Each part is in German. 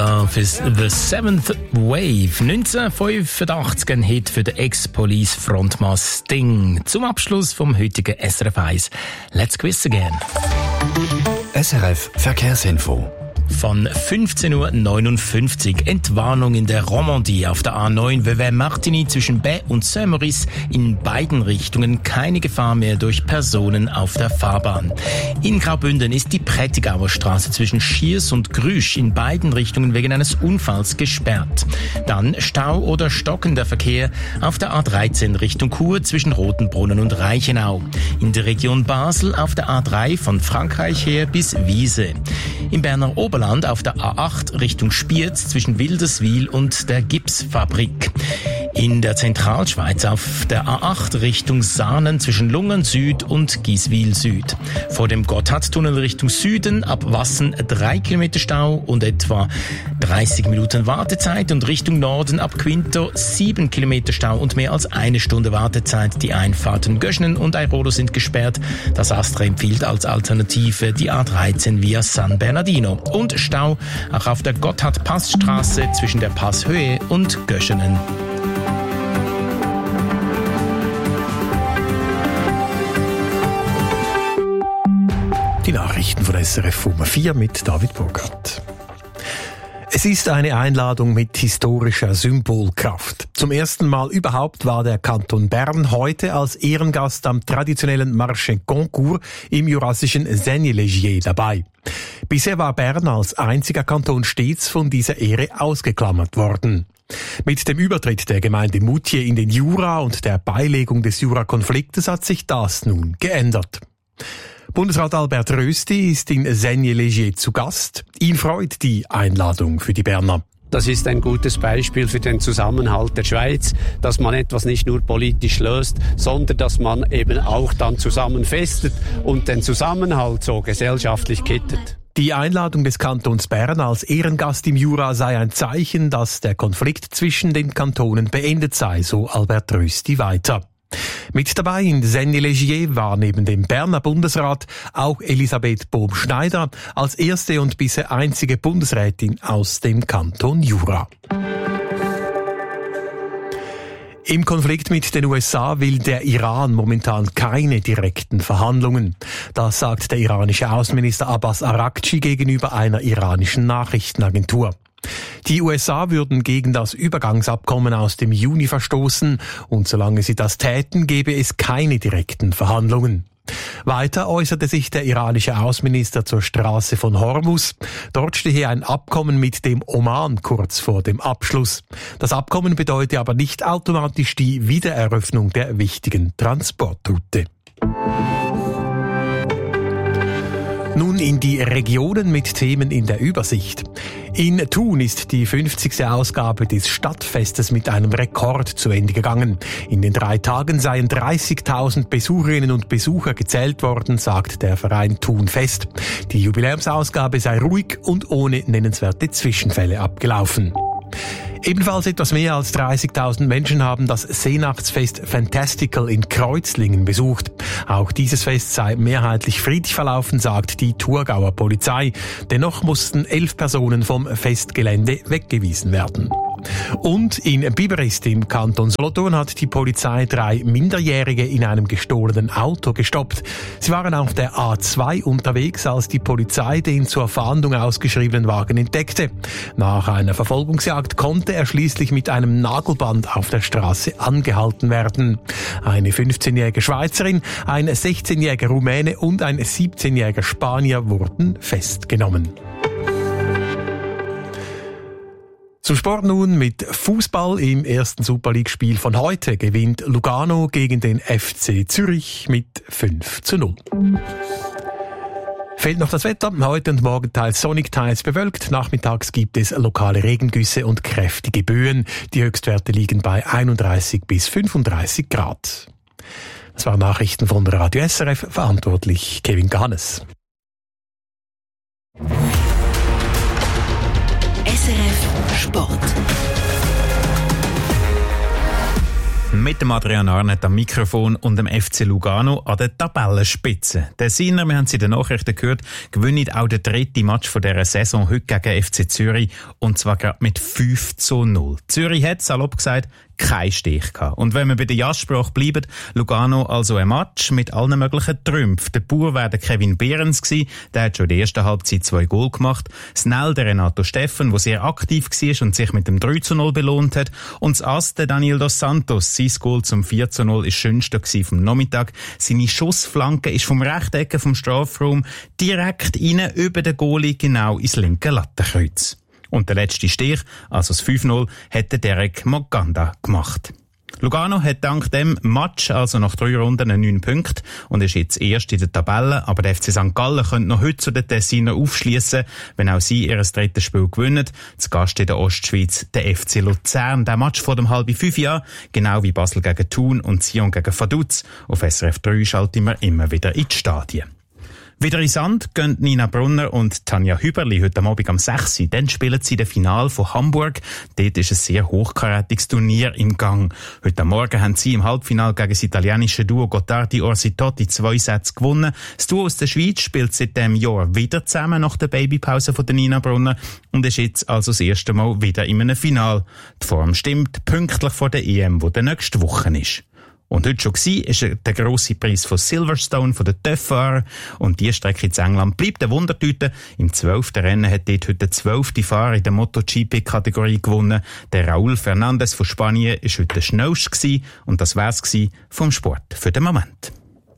Love is the Seventh Wave. 1985 ein Hit für den Ex-Police-Frontmann Sting. Zum Abschluss vom heutigen SRF 1. Let's quiz again. SRF Verkehrsinfo. Von 15.59 Uhr Entwarnung in der Romandie auf der A9 Vevey-Martigny zwischen Baie und Saint-Maurice, in beiden Richtungen keine Gefahr mehr durch Personen auf der Fahrbahn. In Graubünden ist die Prättigauer Straße zwischen Schiers und Grüsch in beiden Richtungen wegen eines Unfalls gesperrt. Dann Stau oder stockender Verkehr auf der A13 Richtung Chur zwischen Rotenbrunnen und Reichenau. In der Region Basel auf der A3 von Frankreich her bis Wiese. Im Berner Oberland auf der A8 Richtung Spiez zwischen Wilderswil und der Gipsfabrik. In der Zentralschweiz auf der A8 Richtung Saanen zwischen Lungern Süd und Giswil Süd. Vor dem Gotthardtunnel Richtung Süden ab Wassen 3 Kilometer Stau und etwa 30 Minuten Wartezeit, und Richtung Norden ab Quinto 7 Kilometer Stau und mehr als eine Stunde Wartezeit. Die Einfahrten Göschnen und Airolo sind gesperrt. Das ASTRA empfiehlt als Alternative die A13 via San Bernardino. Und Stau auch auf der Gotthard-Passstraße zwischen der Passhöhe und Göschenen. Die Nachrichten von SRF um 4 mit David Burkhardt. Es ist eine Einladung mit historischer Symbolkraft. Zum ersten Mal überhaupt war der Kanton Bern heute als Ehrengast am traditionellen Marché Concours im jurassischen Seignelay dabei. Bisher war Bern als einziger Kanton stets von dieser Ehre ausgeklammert worden. Mit dem Übertritt der Gemeinde Moutier in den Jura und der Beilegung des Jura-Konfliktes hat sich das nun geändert. Bundesrat Albert Rösti ist in Seignelay zu Gast. Ihn freut die Einladung für die Berner. Das ist ein gutes Beispiel für den Zusammenhalt der Schweiz, dass man etwas nicht nur politisch löst, sondern dass man eben auch dann zusammen festet und den Zusammenhalt so gesellschaftlich kittet. Die Einladung des Kantons Bern als Ehrengast im Jura sei ein Zeichen, dass der Konflikt zwischen den Kantonen beendet sei, so Albert Rösti weiter. Mit dabei in Seignelay war neben dem Berner Bundesrat auch Elisabeth Bohm-Schneider als erste und bisher einzige Bundesrätin aus dem Kanton Jura. Im Konflikt mit den USA will der Iran momentan keine direkten Verhandlungen. Das sagt der iranische Außenminister Abbas Araghchi gegenüber einer iranischen Nachrichtenagentur. Die USA würden gegen das Übergangsabkommen aus dem Juni verstoßen, und solange sie das täten, gäbe es keine direkten Verhandlungen. Weiter äußerte sich der iranische Außenminister zur Straße von Hormuz. Dort stehe ein Abkommen mit dem Oman kurz vor dem Abschluss. Das Abkommen bedeute aber nicht automatisch die Wiedereröffnung der wichtigen Transportroute. Nun in die Regionen mit Themen in der Übersicht. In Thun ist die 50. Ausgabe des Stadtfestes mit einem Rekord zu Ende gegangen. In den 3 Tagen seien 30.000 Besucherinnen und Besucher gezählt worden, sagt der Verein Thun Fest. Die Jubiläumsausgabe sei ruhig und ohne nennenswerte Zwischenfälle abgelaufen. Ebenfalls etwas mehr als 30.000 Menschen haben das Seenachtsfest Fantastical in Kreuzlingen besucht. Auch dieses Fest sei mehrheitlich friedlich verlaufen, sagt die Thurgauer Polizei. Dennoch mussten 11 Personen vom Festgelände weggewiesen werden. Und in Biberist im Kanton Solothurn hat die Polizei 3 Minderjährige in einem gestohlenen Auto gestoppt. Sie waren auf der A2 unterwegs, als die Polizei den zur Fahndung ausgeschriebenen Wagen entdeckte. Nach einer Verfolgungsjagd konnte er schließlich mit einem Nagelband auf der Straße angehalten werden. Eine 15-jährige Schweizerin, ein 16-jähriger Rumäne und ein 17-jähriger Spanier wurden festgenommen. Zum Sport nun mit Fußball. Im ersten Super League-Spiel von heute gewinnt Lugano gegen den FC Zürich mit 5:0. Fehlt noch das Wetter. Heute und morgen teils sonnig, teils bewölkt. Nachmittags gibt es lokale Regengüsse und kräftige Böen. Die Höchstwerte liegen bei 31 bis 35 Grad. Das waren Nachrichten von Radio SRF, verantwortlich Kevin Ganes. SRF Sport. mit dem Adrian Arnett am Mikrofon und dem FC Lugano an der Tabellenspitze. Der Siner, wir haben es in den Nachrichten gehört, gewinnt auch den dritten Match von dieser Saison heute gegen FC Zürich und zwar gerade mit 5:0. Zürich hat, salopp gesagt, kein Stich gehabt. Und wenn wir bei der Jasprache bleiben, Lugano also ein Match mit allen möglichen Trümpfen. Der Bauer wäre Kevin Behrens gewesen, der hat schon in der ersten Halbzeit 2 Goal gemacht. Snell der Renato Steffen, der sehr aktiv war und sich mit dem 3:0 belohnt hat. Und das Ass der Daniel dos Santos, sein Goal zum 4:0 war das schönste vom Nachmittag. Seine Schussflanke ist vom Rechtecken vom Strafraum direkt rein über den Goalie genau ins linke Lattenkreuz. Und der letzte Stich, also das 5:0, hätte Derek Moganda gemacht. Lugano hat dank dem Match, also nach 3 Runden, 9 Punkte und ist jetzt erst in der Tabelle. Aber der FC St. Gallen könnte noch heute zu den Tessiner aufschliessen, wenn auch sie ihr drittes Spiel gewinnen. Zu Gast in der Ostschweiz der FC Luzern. Der Match vor dem 4:30 an, genau wie Basel gegen Thun und Sion gegen Vaduz. Auf SRF 3 schalten wir immer wieder in die Stadien. Wieder in Sand gehen Nina Brunner und Tanja Hüberli heute Abend am 6. Dann spielen sie das Finale von Hamburg. Dort ist ein sehr hochkarätiges Turnier im Gang. Heute Morgen haben sie im Halbfinale gegen das italienische Duo Gottardi-Orsitotti 2 Sätze gewonnen. Das Duo aus der Schweiz spielt seit diesem Jahr wieder zusammen nach der Babypause von der Nina Brunner und ist jetzt also das erste Mal wieder in einem Finale. Die Form stimmt pünktlich vor der EM, die der nächste Woche ist. Und heute schon war, ist der grosse Preis von Silverstone, von der TÜV-Fahrer. Und die Strecke in England bleibt eine Wundertüte. Im 12. Rennen hat dort heute der 12. Fahrer in der MotoGP-Kategorie gewonnen. Der Raúl Fernández von Spanien war heute der schnellste gewesen. Und das wär's gewesen vom Sport für den Moment.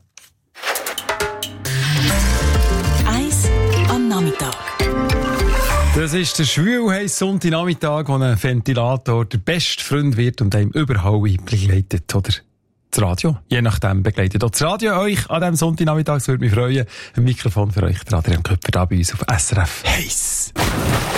Eis am Nachmittag. Das ist der schwül-heisse Sonntagnachmittag, wo ein Ventilator der beste Freund wird und einem überall begleitet, oder? Das Radio, je nachdem begleitet auch das Radio euch an diesem Sonntagnachmittag. Es würde mich freuen. Ein Mikrofon für euch, der Adrian Köpfer, da bei uns auf SRF Heiss.